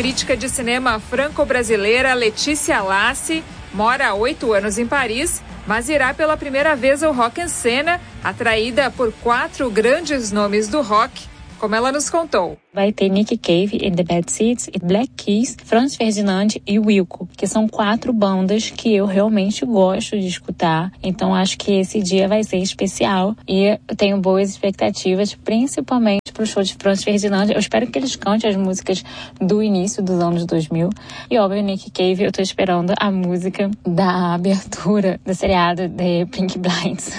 crítica de cinema franco-brasileira Letícia Lassi mora há 8 anos em Paris, mas irá pela primeira vez ao Rock en Scène, atraída por 4 grandes nomes do rock, como ela nos contou. Vai ter Nick Cave e The Bad Seeds, e Black Keys, Franz Ferdinand e Wilco, que são 4 bandas que eu realmente gosto de escutar. Então acho que esse dia vai ser especial e eu tenho boas expectativas, principalmente pro show de Franz Ferdinand. Eu espero que eles cantem as músicas do início dos anos 2000. E óbvio, Nick Cave, eu tô esperando a música da abertura do seriado The Pink Blinds.